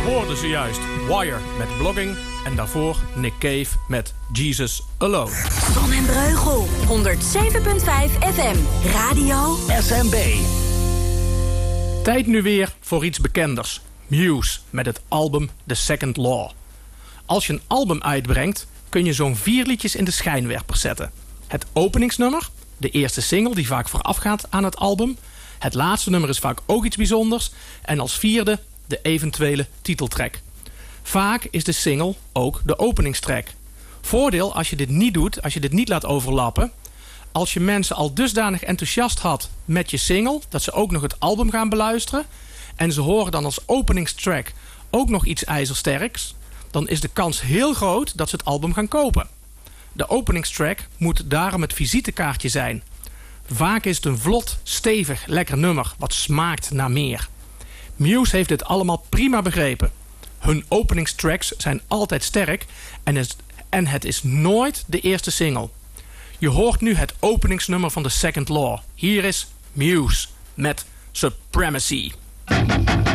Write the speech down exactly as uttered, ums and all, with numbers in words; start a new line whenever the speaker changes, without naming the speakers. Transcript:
hoorde zojuist Wire met Blogging en daarvoor Nick Cave met Jesus Alone.
Zon en Breugel, honderd zeven komma vijf F M, Radio
S M B.
Tijd nu weer voor iets bekenders. Muse met het album The Second Law. Als je een album uitbrengt, kun je zo'n vier liedjes in de schijnwerper zetten. Het openingsnummer, de eerste single die vaak voorafgaat aan het album. Het laatste nummer is vaak ook iets bijzonders. En als vierde de eventuele titeltrack. Vaak is de single ook de openingstrack. Voordeel als je dit niet doet, als je dit niet laat overlappen. Als je mensen al dusdanig enthousiast had met je single, dat ze ook nog het album gaan beluisteren, en ze horen dan als openingstrack ook nog iets ijzersterks, dan is de kans heel groot dat ze het album gaan kopen. De openingstrack moet daarom het visitekaartje zijn. Vaak is het een vlot, stevig, lekker nummer wat smaakt naar meer. Muse heeft dit allemaal prima begrepen. Hun openingstracks zijn altijd sterk en, is, en het is nooit de eerste single. Je hoort nu het openingsnummer van The Second Law. Hier is Muse met Supremacy.